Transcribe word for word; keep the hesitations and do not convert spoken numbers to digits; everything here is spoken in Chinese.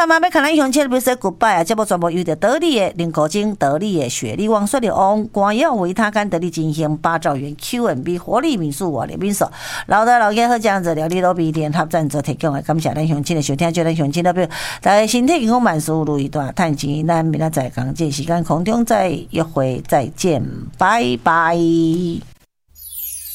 早嘛要看咱乡亲的 say goodbye 啊，节目全部由着得力的林国珍、得力的雪莉王、雪莉王、官药维他干、得力金星、八兆元 Q M B 活力民宿、活力民宿，老大老家好这样子料理路边联合赞助提供的，感谢咱乡亲的收听，祝咱乡亲代表大家身体健康，万事如意，大赚钱。咱明仔载讲这时间空中再约会，再见，拜拜。